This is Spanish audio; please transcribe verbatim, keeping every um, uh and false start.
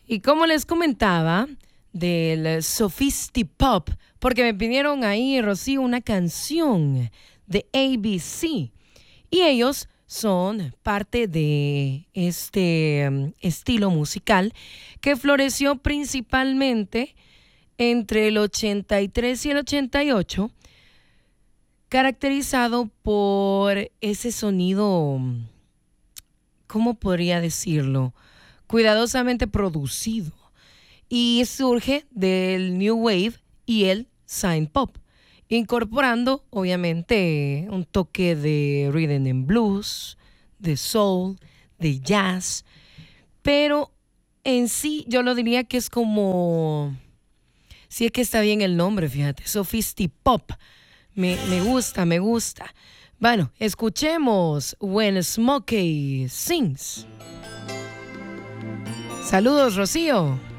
Y como les comentaba, del Sophisti-Pop, porque me pidieron ahí, Rocío, una canción de A B C. Y ellos son parte de este um, estilo musical que floreció principalmente entre el ochenta y tres y el ochenta y ocho, caracterizado por ese sonido, ¿cómo podría decirlo? Cuidadosamente producido. Y surge del New Wave y el Synth Pop, incorporando obviamente un toque de rhythm and blues, de soul, de jazz, pero en sí yo lo diría que es como, si es que está bien el nombre, fíjate, Sophisti-Pop. Me, me gusta, me gusta. Bueno, escuchemos When Smokey Sings. Saludos, Rocío.